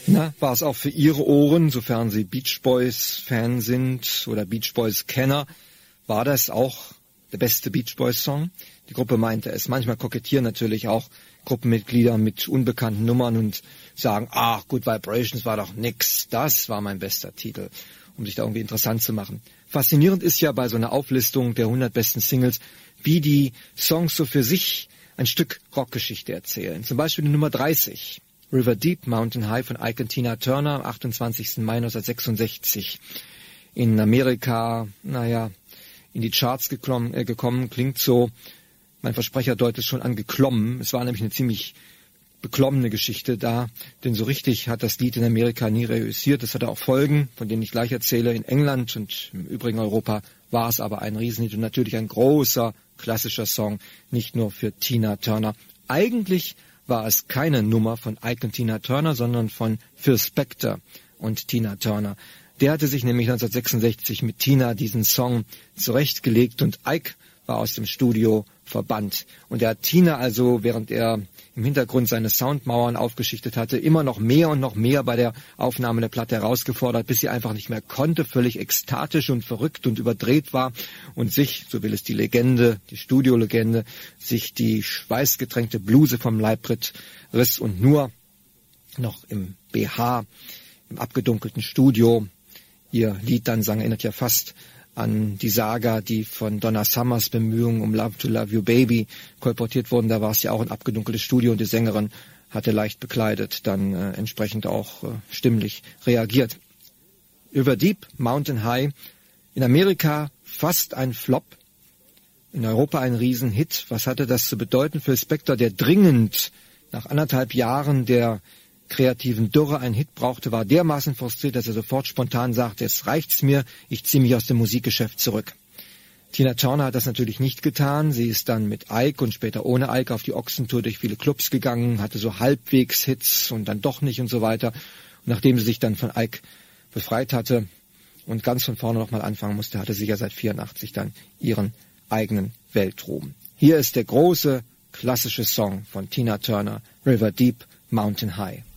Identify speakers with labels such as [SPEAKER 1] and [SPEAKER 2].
[SPEAKER 1] Na, war es auch für Ihre Ohren, sofern Sie Beach Boys-Fan sind oder Beach Boys-Kenner, war das auch der beste Beach Boys-Song? Die Gruppe meinte es. Manchmal kokettieren natürlich auch Gruppenmitglieder mit unbekannten Nummern und sagen, ach, Good Vibrations war doch nix. Das war mein bester Titel, um sich da irgendwie interessant zu machen. Faszinierend ist ja bei so einer Auflistung der 100 besten Singles, wie die Songs so für sich ein Stück Rockgeschichte erzählen. Zum Beispiel die Nummer 30. River Deep, Mountain High von Ike und Tina Turner am 28. Mai 1966. In Amerika, in die Charts gekommen, klingt so, mein Versprecher deutet schon an geklommen. Es war nämlich eine ziemlich beklommene Geschichte da, denn so richtig hat das Lied in Amerika nie reüssiert. Es hatte auch Folgen, von denen ich gleich erzähle. In England und im übrigen Europa war es aber ein Riesenhit und natürlich ein großer, klassischer Song, nicht nur für Tina Turner. Eigentlich war es keine Nummer von Ike und Tina Turner, sondern von Phil Spector und Tina Turner. Der hatte sich nämlich 1966 mit Tina diesen Song zurechtgelegt und Ike war aus dem Studio verbannt. Und er hat Tina also, während er im Hintergrund seine Soundmauern aufgeschichtet hatte, immer noch mehr bei der Aufnahme der Platte herausgefordert, bis sie einfach nicht mehr konnte, völlig ekstatisch und verrückt und überdreht war und sich, so will es die Legende, die Studiolegende, sich die schweißgetränkte Bluse vom Leib riss und nur noch im BH, im abgedunkelten Studio, ihr Lied dann sang, erinnert ja fast an die Saga, die von Donna Summers Bemühungen um Love to Love You Baby kolportiert wurden. Da war es ja auch ein abgedunkeltes Studio und die Sängerin hatte leicht bekleidet dann entsprechend auch stimmlich reagiert. River Deep, Mountain High, in Amerika fast ein Flop, in Europa ein Riesenhit. Was hatte das zu bedeuten für Spector, der dringend nach 1,5 Jahren der kreativen Dürre einen Hit brauchte, war dermaßen frustriert, dass er sofort spontan sagte, jetzt reicht's mir, ich ziehe mich aus dem Musikgeschäft zurück. Tina Turner hat das natürlich nicht getan. Sie ist dann mit Ike und später ohne Ike auf die Ochsentour durch viele Clubs gegangen, hatte so halbwegs Hits und dann doch nicht und so weiter. Und nachdem sie sich dann von Ike befreit hatte und ganz von vorne nochmal anfangen musste, hatte sie ja seit 84 dann ihren eigenen Weltruhm. Hier ist der große, klassische Song von Tina Turner, River Deep, Mountain High.